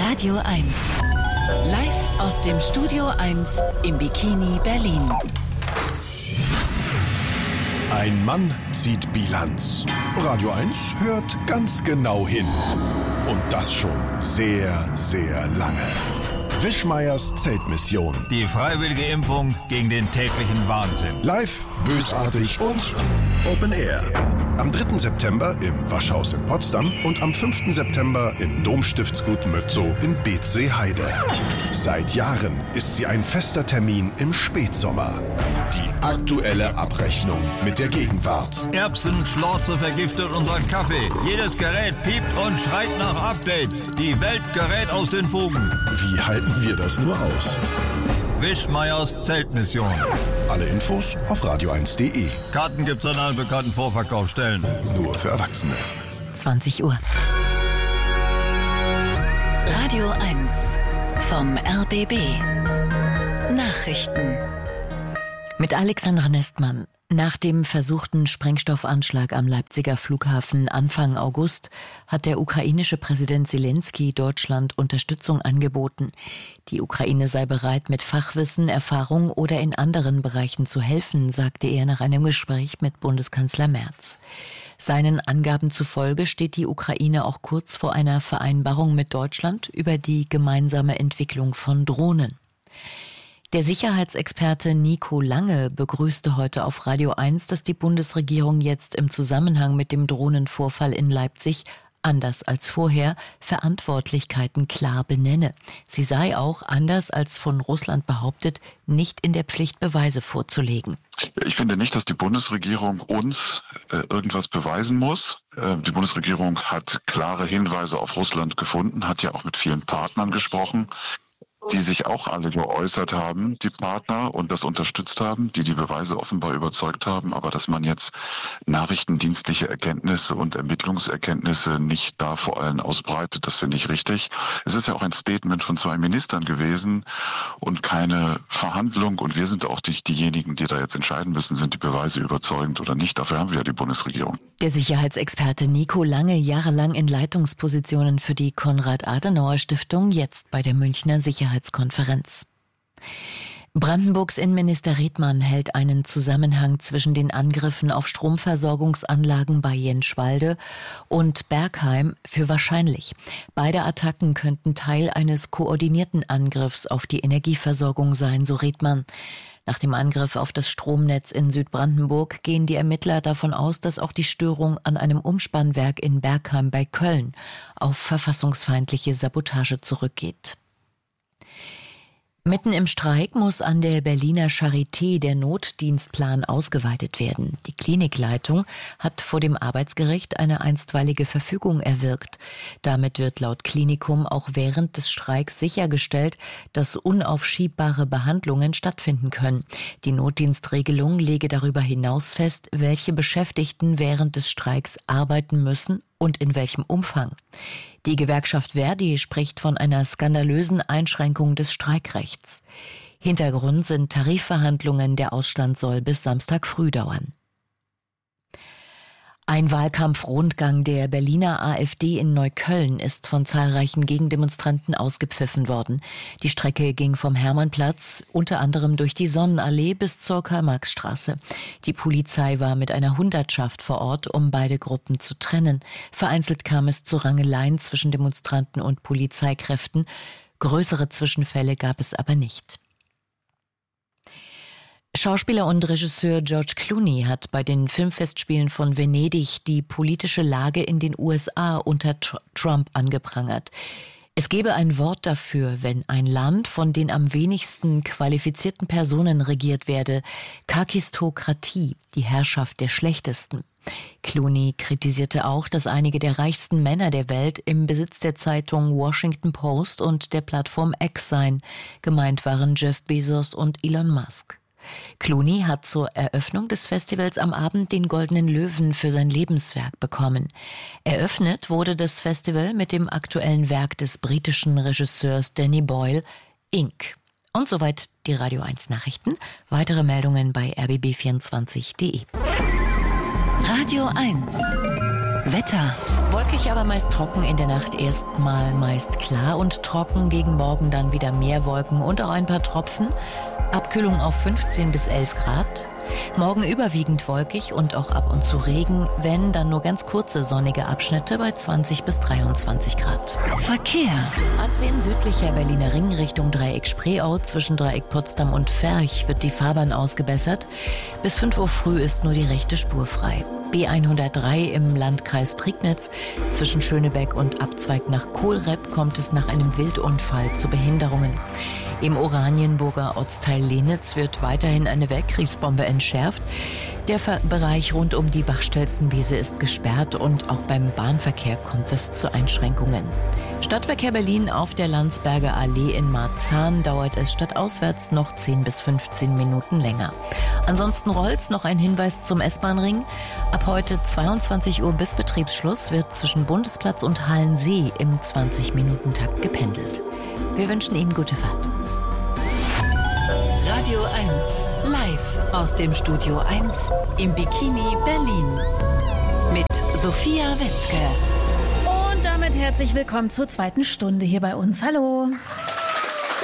Radio 1. Live aus dem Studio 1 im Bikini Berlin. Ein Mann zieht Bilanz. Radio 1 hört ganz genau hin. Und das schon sehr, sehr lange. Wischmeiers Zeltmission. Die freiwillige Impfung gegen den täglichen Wahnsinn. Live, bösartig und Open Air. Am 3. September im Waschhaus in Potsdam und am 5. September im Domstiftsgut Mötzow in Beetzsee-Heide. Seit Jahren ist sie ein fester Termin im Spätsommer. Die aktuelle Abrechnung mit der Gegenwart. Erbsenschlorze vergiftet unseren Kaffee. Jedes Gerät piept und schreit nach Updates. Die Welt gerät aus den Fugen. Wie halten wir das nur aus? Wischmeiers Zeltmission. Alle Infos auf radio1.de. Karten gibt's an allen bekannten Vorverkaufsstellen. Nur für Erwachsene. 20 Uhr. Radio 1 vom RBB. Nachrichten. Mit Alexandra Nestmann. Nach dem versuchten Sprengstoffanschlag am Leipziger Flughafen Anfang August hat der ukrainische Präsident Selenskyj Deutschland Unterstützung angeboten. Die Ukraine sei bereit, mit Fachwissen, Erfahrung oder in anderen Bereichen zu helfen, sagte er nach einem Gespräch mit Bundeskanzler Merz. Seinen Angaben zufolge steht die Ukraine auch kurz vor einer Vereinbarung mit Deutschland über die gemeinsame Entwicklung von Drohnen. Der Sicherheitsexperte Nico Lange begrüßte heute auf Radio 1, dass die Bundesregierung jetzt im Zusammenhang mit dem Drohnenvorfall in Leipzig, anders als vorher, Verantwortlichkeiten klar benenne. Sie sei auch, anders als von Russland behauptet, nicht in der Pflicht, Beweise vorzulegen. Ich finde nicht, dass die Bundesregierung uns irgendwas beweisen muss. Die Bundesregierung hat klare Hinweise auf Russland gefunden, hat ja auch mit vielen Partnern gesprochen, die sich auch alle geäußert haben, die Partner, und das unterstützt haben, die Beweise offenbar überzeugt haben. Aber dass man jetzt nachrichtendienstliche Erkenntnisse und Ermittlungserkenntnisse nicht da vor allen ausbreitet, das finde ich richtig. Es ist ja auch ein Statement von 2 Ministern gewesen und keine Verhandlung. Und wir sind auch nicht diejenigen, die da jetzt entscheiden müssen, sind die Beweise überzeugend oder nicht. Dafür haben wir ja die Bundesregierung. Der Sicherheitsexperte Nico Lange, jahrelang in Leitungspositionen für die Konrad-Adenauer-Stiftung, jetzt bei der Münchner Sicherheitskonferenz. Brandenburgs Innenminister Redmann hält einen Zusammenhang zwischen den Angriffen auf Stromversorgungsanlagen bei Jenschwalde und Bergheim für wahrscheinlich. Beide Attacken könnten Teil eines koordinierten Angriffs auf die Energieversorgung sein, so Redmann. Nach dem Angriff auf das Stromnetz in Südbrandenburg gehen die Ermittler davon aus, dass auch die Störung an einem Umspannwerk in Bergheim bei Köln auf verfassungsfeindliche Sabotage zurückgeht. Mitten im Streik muss an der Berliner Charité der Notdienstplan ausgeweitet werden. Die Klinikleitung hat vor dem Arbeitsgericht eine einstweilige Verfügung erwirkt. Damit wird laut Klinikum auch während des Streiks sichergestellt, dass unaufschiebbare Behandlungen stattfinden können. Die Notdienstregelung lege darüber hinaus fest, welche Beschäftigten während des Streiks arbeiten müssen und in welchem Umfang. Die Gewerkschaft Verdi spricht von einer skandalösen Einschränkung des Streikrechts. Hintergrund sind Tarifverhandlungen, der Ausstand soll bis Samstag früh dauern. Ein Wahlkampfrundgang der Berliner AfD in Neukölln ist von zahlreichen Gegendemonstranten ausgepfiffen worden. Die Strecke ging vom Hermannplatz unter anderem durch die Sonnenallee bis zur Karl-Marx-Straße. Die Polizei war mit einer Hundertschaft vor Ort, um beide Gruppen zu trennen. Vereinzelt kam es zu Rangeleien zwischen Demonstranten und Polizeikräften. Größere Zwischenfälle gab es aber nicht. Schauspieler und Regisseur George Clooney hat bei den Filmfestspielen von Venedig die politische Lage in den USA unter Trump angeprangert. Es gebe ein Wort dafür, wenn ein Land von den am wenigsten qualifizierten Personen regiert werde: Kakistokratie, die Herrschaft der Schlechtesten. Clooney kritisierte auch, dass einige der reichsten Männer der Welt im Besitz der Zeitung Washington Post und der Plattform X seien. Gemeint waren Jeff Bezos und Elon Musk. Clooney hat zur Eröffnung des Festivals am Abend den Goldenen Löwen für sein Lebenswerk bekommen. Eröffnet wurde das Festival mit dem aktuellen Werk des britischen Regisseurs Danny Boyle, Ink. Und soweit die Radio 1 Nachrichten. Weitere Meldungen bei rbb24.de. Radio 1 Wetter. Wolkig, aber meist trocken, in der Nacht erstmal meist klar und trocken, gegen Morgen dann wieder mehr Wolken und auch ein paar Tropfen. Abkühlung auf 15 bis 11 Grad. Morgen überwiegend wolkig und auch ab und zu Regen, wenn dann nur ganz kurze sonnige Abschnitte bei 20 bis 23 Grad. Verkehr. A10 südlicher Berliner Ring Richtung Dreieck Spreeau, zwischen Dreieck Potsdam und Ferch wird die Fahrbahn ausgebessert. Bis 5 Uhr früh ist nur die rechte Spur frei. B103 im Landkreis Prignitz, zwischen Schönebeck und Abzweig nach Kohlrepp kommt es nach einem Wildunfall zu Behinderungen. Im Oranienburger Ortsteil Lenitz wird weiterhin eine Weltkriegsbombe entschärft. Der Bereich rund um die Bachstelzenwiese ist gesperrt und auch beim Bahnverkehr kommt es zu Einschränkungen. Stadtverkehr Berlin auf der Landsberger Allee in Marzahn dauert es stadtauswärts noch 10 bis 15 Minuten länger. Ansonsten rollt's. Noch ein Hinweis zum S-Bahn-Ring. Ab heute 22 Uhr bis Betriebsschluss wird zwischen Bundesplatz und Hallensee im 20-Minuten-Takt gependelt. Wir wünschen Ihnen gute Fahrt. Radio 1, live aus dem Studio 1 im Bikini Berlin. Mit Sophia Wetzke. Und damit herzlich willkommen zur zweiten Stunde hier bei uns. Hallo.